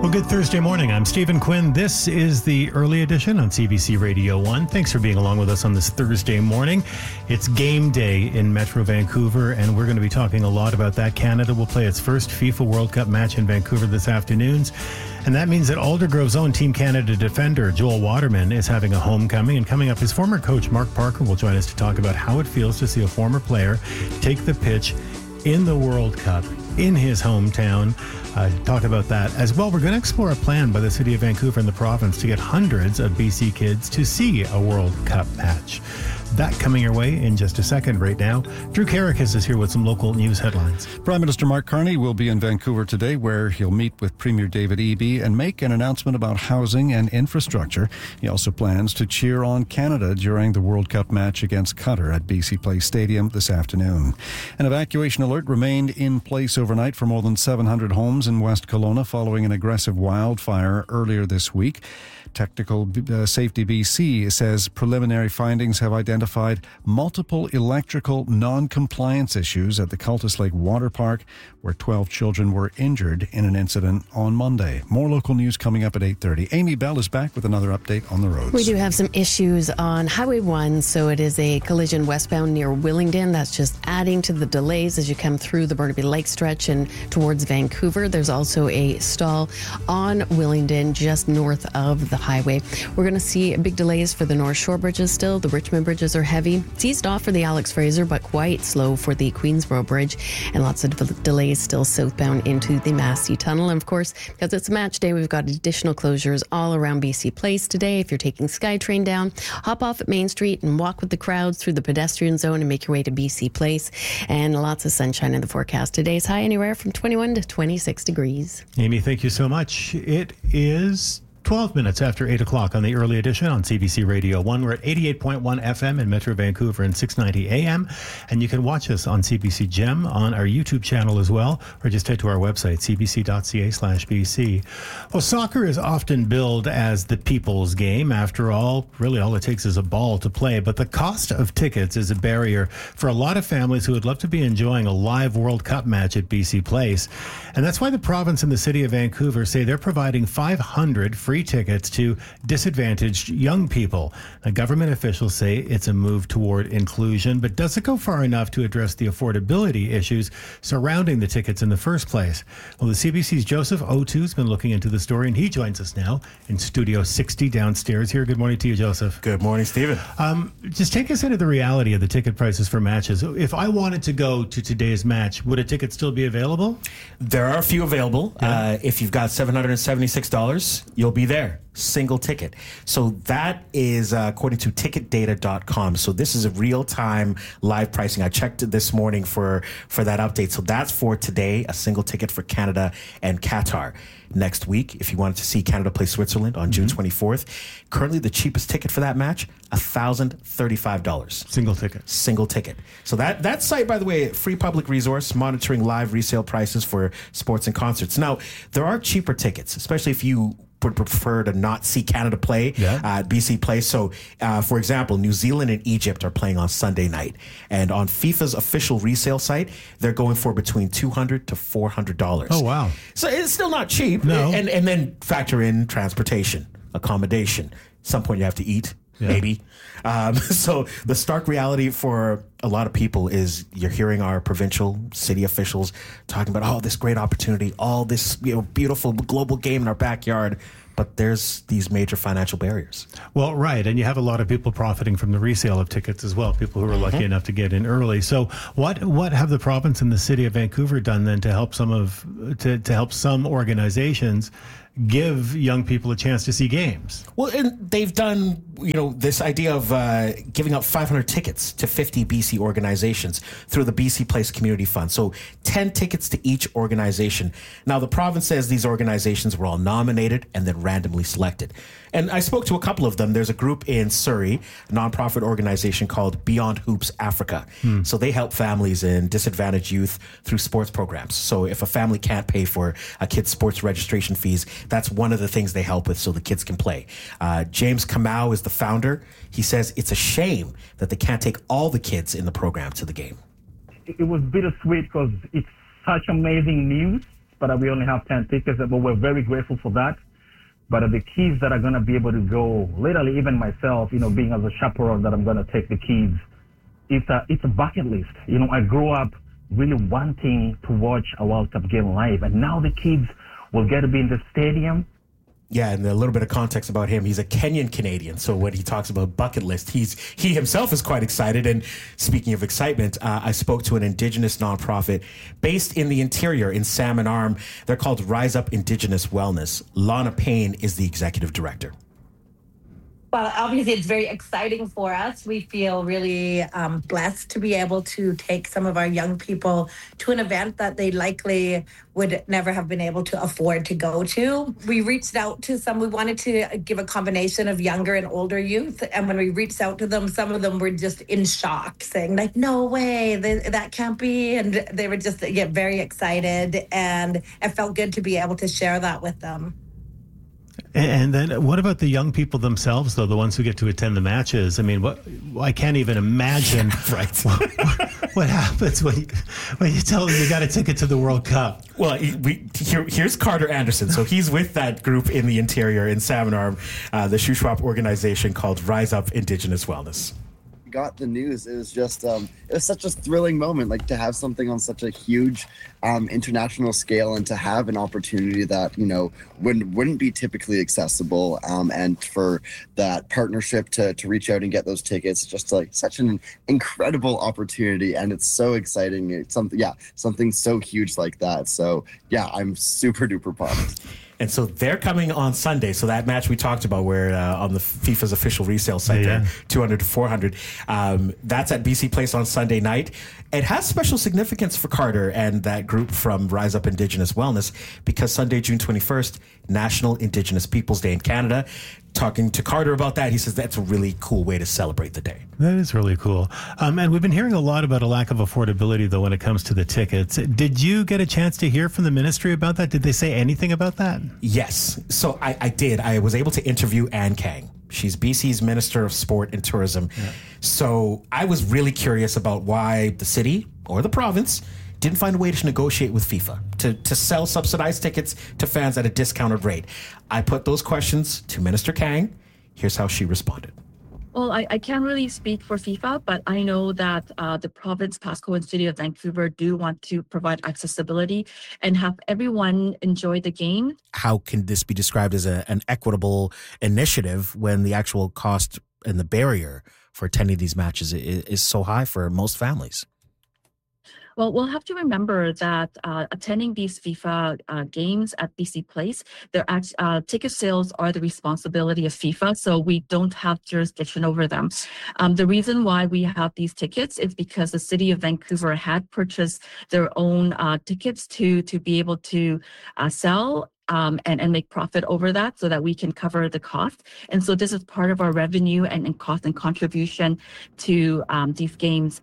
Well, good Thursday morning. I'm Stephen Quinn. This is the early edition on CBC Radio 1. Thanks for being along with us on this Thursday morning. It's game day in Metro Vancouver, and we're going to be talking a lot about that. Canada will play its first FIFA World Cup match in Vancouver this afternoon. And that means that Aldergrove's own Team Canada defender, Joel Waterman, is having a homecoming. And coming up, his former coach, Mark Parker, will join us to talk about how it feels to see a former player take the pitch in the World Cup in his hometown. Talk about that as well. We're going to explore a plan by the City of Vancouver and the province to get hundreds of BC kids to see a World Cup match. That coming your way in just a second. Right now, Drew Karakis is here with some local news headlines. Prime Minister Mark Carney will be in Vancouver today, where he'll meet with Premier David Eby and make an announcement about housing and infrastructure. He also plans to cheer on Canada during the World Cup match against Qatar at BC Place Stadium this afternoon. An evacuation alert remained in place overnight for more than 700 homes in West Kelowna following an aggressive wildfire earlier this week. Technical Safety BC says preliminary findings have identified multiple electrical non-compliance issues at the Cultus Lake Water Park, where 12 children were injured in an incident on Monday. More local news coming up at 8:30. Amy Bell is back with another update on the roads. We do have some issues on Highway 1, so it is a collision westbound near Willingdon. That's just adding to the delays as you come through the Burnaby Lake stretch and towards Vancouver. There's also a stall on Willingdon just north of the highway. We're going to see big delays for the North Shore bridges still. The Richmond bridges are heavy. It's eased off for the Alex Fraser, but quite slow for the Queensboro Bridge, and lots of delays still southbound into the Massey Tunnel. And of course, because it's match day, we've got additional closures all around BC Place today. If you're taking SkyTrain down, hop off at Main Street and walk with the crowds through the pedestrian zone and make your way to BC Place. And lots of sunshine in the forecast. Today's high anywhere from 21 to 26 degrees. Amy, thank you so much. It is 12 minutes after 8 o'clock on the early edition on CBC Radio 1. We're at 88.1 FM in Metro Vancouver and 690 AM. And you can watch us on CBC Gem on our YouTube channel as well, or just head to our website, cbc.ca/BC. Well, soccer is often billed as the people's game. After all, really all it takes is a ball to play. But the cost of tickets is a barrier for a lot of families who would love to be enjoying a live World Cup match at BC Place. And that's why the province and the City of Vancouver say they're providing 500 free tickets to disadvantaged young people. Now, government officials say it's a move toward inclusion, but does it go far enough to address the affordability issues surrounding the tickets in the first place? Well, the CBC's Joseph Otu's been looking into the story, and he joins us now in Studio 60 downstairs here. Good morning to you, Joseph. Good morning, Stephen. Just take us into the reality of the ticket prices for matches. If I wanted to go to today's match, would a ticket still be available? There are a few available. Yeah. If you've got $776, you'll be there. Single ticket. So that is according to ticketdata.com. So this is a real-time live pricing. I checked it this morning for that update. So that's for today, a single ticket for Canada and Qatar. Next week, if you wanted to see Canada play Switzerland on June 24th, currently the cheapest ticket for that match, $1,035. Single ticket. Single ticket. So that site, by the way, free public resource monitoring live resale prices for sports and concerts. Now, there are cheaper tickets, especially if you would prefer to not see Canada play at BC Place. So, for example, New Zealand and Egypt are playing on Sunday night. And on FIFA's official resale site, they're going for between $200 to $400. Oh, wow. So it's still not cheap. No. And then factor in transportation, accommodation. At some point you have to eat. Yeah. Maybe. So the stark reality for a lot of people is you're hearing our provincial city officials talking about, this great opportunity, all this beautiful global game in our backyard. But there's these major financial barriers. Well, right. And you have a lot of people profiting from the resale of tickets as well, people who are lucky enough to get in early. So what have the province and the City of Vancouver done then to help to help some organizations give young people a chance to see games? Well, and they've done, this idea of giving out 500 tickets to 50 BC organizations through the BC Place Community Fund. So 10 tickets to each organization. Now, the province says these organizations were all nominated and then randomly selected. And I spoke to a couple of them. There's a group in Surrey, a nonprofit organization called Beyond Hoops Africa. So they help families and disadvantaged youth through sports programs. So if a family can't pay for a kid's sports registration fees, that's one of the things they help with so the kids can play. James Kamau is the founder. He says it's a shame that they can't take all the kids in the program to the game. It was bittersweet because it's such amazing news, but we only have 10 tickets, but we're very grateful for that. But the kids that are going to be able to go, literally even myself, being as a chaperone that I'm going to take the kids, it's a bucket list. I grew up really wanting to watch a World Cup game live, and now the kids will get to be in the stadium. Yeah, and a little bit of context about him. He's a Kenyan Canadian. So when he talks about bucket list, he himself is quite excited. And speaking of excitement, I spoke to an Indigenous nonprofit based in the interior in Salmon Arm. They're called Rise Up Indigenous Wellness. Lana Payne is the executive director. Well, obviously, it's very exciting for us. We feel really blessed to be able to take some of our young people to an event that they likely would never have been able to afford to go to. We reached out to some. We wanted to give a combination of younger and older youth. And when we reached out to them, some of them were just in shock, saying, like, no way, that can't be. And they were just very excited. And it felt good to be able to share that with them. And then what about the young people themselves, though, the ones who get to attend the matches? I mean, I can't even imagine what happens when you tell them you got a ticket to the World Cup. Well, here's Carter Anderson. So he's with that group in the interior in Salmon Arm, the Shuswap organization called Rise Up Indigenous Wellness. Got the news, it was just it was such a thrilling moment, like to have something on such a huge international scale and to have an opportunity that wouldn't be typically accessible, and for that partnership to reach out and get those tickets, just like such an incredible opportunity, and it's so exciting. It's something so huge like that. So yeah, I'm super duper pumped. And so they're coming on Sunday. So that match we talked about where on the FIFA's official resale site there, 200 to 400, that's at BC Place on Sunday night. It has special significance for Carter and that group from Rise Up Indigenous Wellness because Sunday, June 21st, National Indigenous Peoples Day in Canada. Talking to Carter about that, he says that's a really cool way to celebrate the day. That is really cool. And we've been hearing a lot about a lack of affordability, though, when it comes to the tickets. Did you get a chance to hear from the ministry about that? Did they say anything about that? Yes. So I did. I was able to interview Ann Kang. She's BC's Minister of Sport and Tourism. Yeah. So I was really curious about why the city or the province didn't find a way to negotiate with FIFA to sell subsidized tickets to fans at a discounted rate. I put those questions to Minister Kang. Here's how she responded. Well, I can't really speak for FIFA, but I know that the province, Pasco, and City of Vancouver do want to provide accessibility and have everyone enjoy the game. How can this be described as an equitable initiative when the actual cost and the barrier for attending these matches is so high for most families? Well, we'll have to remember that attending these FIFA games at BC Place, ticket sales are the responsibility of FIFA, so we don't have jurisdiction over them. The reason why we have these tickets is because the City of Vancouver had purchased their own tickets to be able to sell and make profit over that so that we can cover the cost. And so this is part of our revenue and cost and contribution to these games.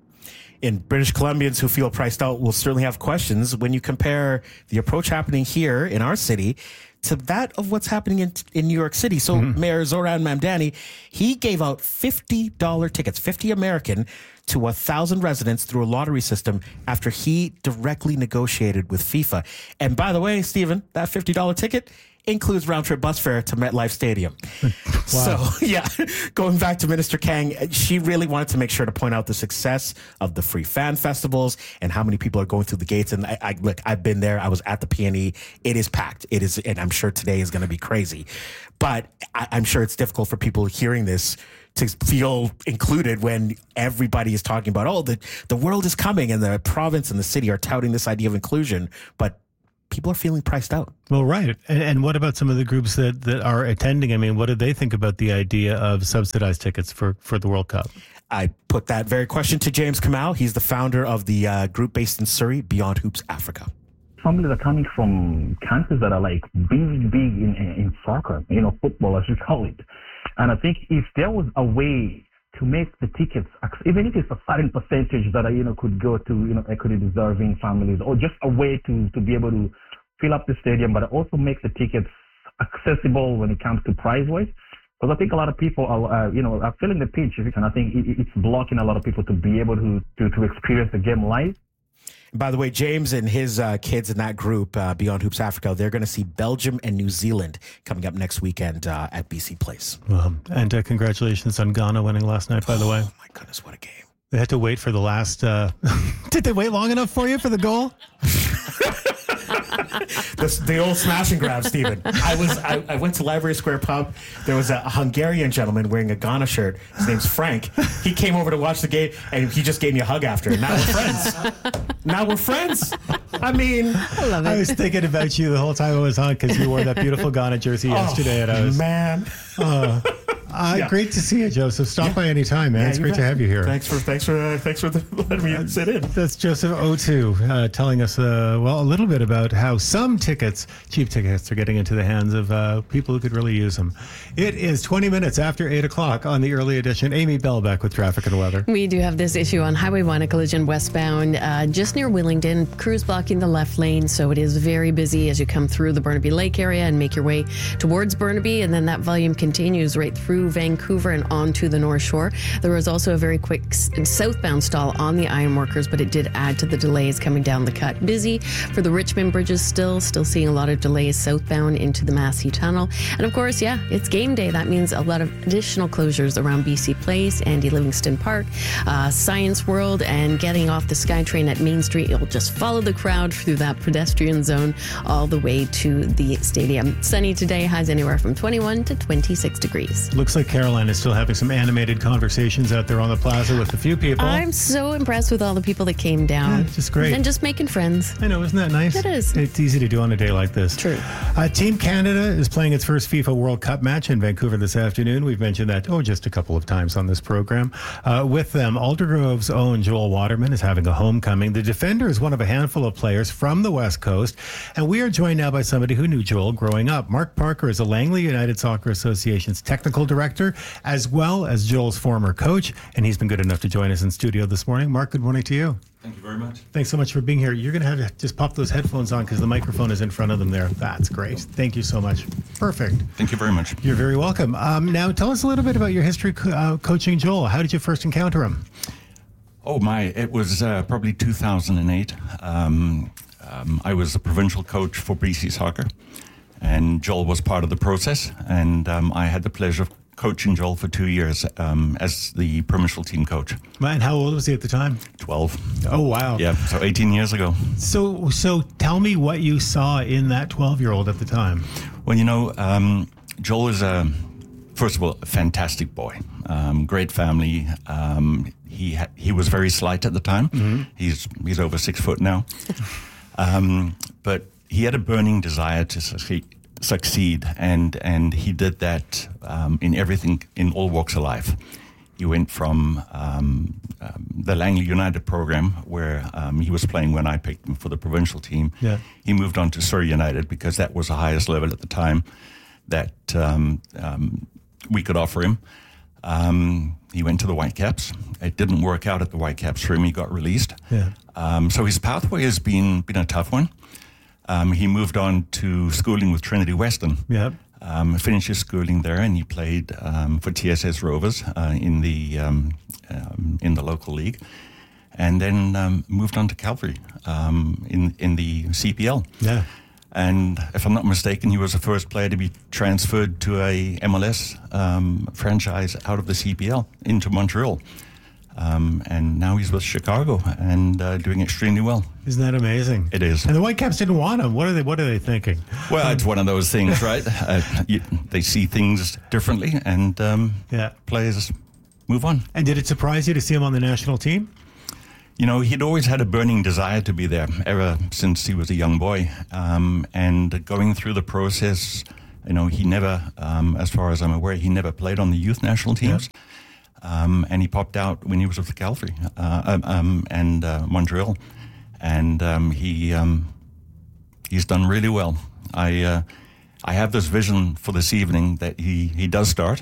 And British Columbians who feel priced out will certainly have questions when you compare the approach happening here in our city to that of what's happening in New York City. So Mayor Zoran Mamdani, he gave out $50 tickets, 50 American, to 1,000 residents through a lottery system after he directly negotiated with FIFA. And by the way, Stephen, that $50 ticket includes round-trip bus fare to MetLife Stadium. Wow. So, yeah, going back to Minister Kang, she really wanted to make sure to point out the success of the free fan festivals and how many people are going through the gates. And look, I've been there. I was at the PNE. It is packed. It is, and I'm sure today is going to be crazy. But I'm sure it's difficult for people hearing this to feel included when everybody is talking about, the world is coming, and the province and the city are touting this idea of inclusion. But people are feeling priced out. Well, right. And what about some of the groups that are attending? I mean, what do they think about the idea of subsidized tickets for the World Cup? I put that very question to James Kamau. He's the founder of the group based in Surrey, Beyond Hoops Africa. Families are coming from countries that are like big in soccer, football, as you call it. And I think if there was a way to make the tickets, even if it's a certain percentage that could go to equity deserving families, or just a way to be able to fill up the stadium, but also make the tickets accessible when it comes to price wise. Because I think a lot of people are feeling the pinch, and I think it's blocking a lot of people to be able to experience the game live. By the way, James and his kids in that group, Beyond Hoops Africa, they're going to see Belgium and New Zealand coming up next weekend at BC Place. And congratulations on Ghana winning last night, by the way. Oh, my goodness, what a game. They had to wait for the last... Did they wait long enough for you for the goal? The old smash and grab, Stephen. I went to Library Square Pub. There was a Hungarian gentleman wearing a Ghana shirt. His name's Frank. He came over to watch the game, and he just gave me a hug after. And now we're friends. I mean, I love it. I was thinking about you the whole time I was on because you wore that beautiful Ghana jersey yesterday. And I was, man. Great to see you, Joseph. Stop by any time, man. It's great to have you here. Thanks for letting me sit in. That's Joseph O2 telling us, a little bit about how some cheap tickets, are getting into the hands of people who could really use them. It is 20 minutes after 8 o'clock on the early edition. Amy Bellbeck with traffic and weather. We do have this issue on Highway 1, a collision westbound, just near Willingdon. Crews blocking the left lane, so it is very busy as you come through the Burnaby Lake area and make your way towards Burnaby, and then that volume continues right through Vancouver and onto the North Shore. There was also a very quick southbound stall on the Ironworkers, but it did add to the delays coming down the cut. Busy for the Richmond bridges still seeing a lot of delays southbound into the Massey Tunnel. And of course, it's game day. That means a lot of additional closures around BC Place, Andy Livingston Park, Science World, and getting off the SkyTrain at Main Street. You'll just follow the crowd through that pedestrian zone all the way to the stadium. Sunny today, highs anywhere from 21 to 26 degrees. Looks like Caroline is still having some animated conversations out there on the plaza with a few people. I'm so impressed with all the people that came down. Just great. And just making friends. I know, isn't that nice? It is. It's easy to do on a day like this. True. Team Canada is playing its first FIFA World Cup match in Vancouver this afternoon. We've mentioned that, just a couple of times on this program. With them, Aldergrove's own Joel Waterman is having a homecoming. The defender is one of a handful of players from the West Coast. And we are joined now by somebody who knew Joel growing up. Mark Parker is a Langley United Soccer Association's technical director, as well as Joel's former coach. And he's been good enough to join us in studio this morning. Mark, good morning to you. Thank you very much. Thanks so much for being here. You're going to have to just pop those headphones on because the microphone is in front of them there. That's great. Thank you so much. Perfect. Thank you very much. You're very welcome. Now, tell us a little bit about your history coaching Joel. How did you first encounter him? Oh, my. It was probably 2008. I was the provincial coach for BC Soccer, and Joel was part of the process. And I had the pleasure of coaching Joel for 2 years as the provincial team coach. Man, how old was he at the time? 12. Oh, wow. Yeah, so 18 years ago. So tell me what you saw in that 12-year-old at the time. Well, Joel is, first of all, a fantastic boy. Great family. He was very slight at the time. Mm-hmm. He's over 6 foot now. But he had a burning desire to succeed, and he did that in everything, in all walks of life. He went from the Langley United program, where he was playing when I picked him for the provincial team. Yeah. He moved on to Surrey United because that was the highest level at the time that we could offer him. He went to the Whitecaps. It didn't work out at the Whitecaps for him. He got released. Yeah. So his pathway has been a tough one. He moved on to schooling with Trinity Western. Yep. Finished his schooling there, and he played for TSS Rovers in the local league, and then moved on to Calvary in the CPL. Yeah. And if I'm not mistaken, he was the first player to be transferred to a MLS franchise out of the CPL into Montreal. And now he's with Chicago and doing extremely well. Isn't that amazing? It is. And the Whitecaps didn't want him. What are they thinking? Well, it's one of those things, right? They see things differently, and players move on. And did it surprise you to see him on the national team? He'd always had a burning desire to be there ever since he was a young boy. And going through the process, he never, as far as I'm aware, he never played on the youth national teams. Yeah. And he popped out when he was with Calvary and Montreal. And he's done really well. I have this vision for this evening that he does start.